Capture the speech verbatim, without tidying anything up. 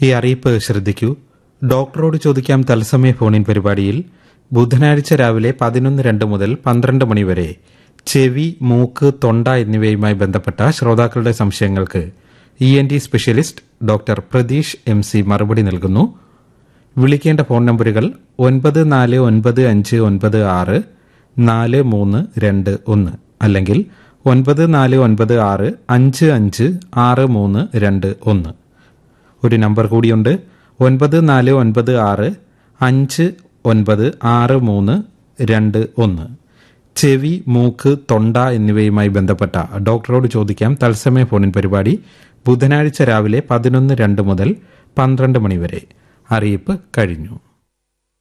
ഈ അറിയിപ്പ് ശ്രദ്ധിക്കൂ. ഡോക്ടറോട് ചോദിക്കാം തത്സമയ ഫോണിൻ പരിപാടിയിൽ ബുധനാഴ്ച രാവിലെ പതിനൊന്ന് രണ്ട് മുതൽ പന്ത്രണ്ട് മണിവരെ ചെവി, മൂക്ക്, തൊണ്ട എന്നിവയുമായി ബന്ധപ്പെട്ട ശ്രോതാക്കളുടെ സംശയങ്ങൾക്ക് E N T specialist doctor Pratheesh M C മറുപടി നൽകുന്നു. വിളിക്കേണ്ട ഫോൺ നമ്പറുകൾ ഒൻപത് നാല് ഒൻപത് അഞ്ച് ഒൻപത് ആറ് നാല് മൂന്ന് രണ്ട് ഒന്ന് അല്ലെങ്കിൽ ഒൻപത് നാല് ഒൻപത് ആറ് അഞ്ച് അഞ്ച് ആറ് മൂന്ന് രണ്ട് ഒന്ന്. ഒരു നമ്പർ കൂടിയുണ്ട്, ഒൻപത് നാല് ഒൻപത് ആറ് അഞ്ച് ഒൻപത് ആറ് മൂന്ന് രണ്ട് ഒന്ന്. ചെവി, മൂക്ക്, തൊണ്ട എന്നിവയുമായി ബന്ധപ്പെട്ട ഡോക്ടറോട് ചോദിക്കാം തത്സമയ ഫോണിൻ പരിപാടി ബുധനാഴ്ച രാവിലെ പതിനൊന്ന് രണ്ട് മുതൽ പന്ത്രണ്ട് മണിവരെ. അറിയിപ്പ് കഴിഞ്ഞു.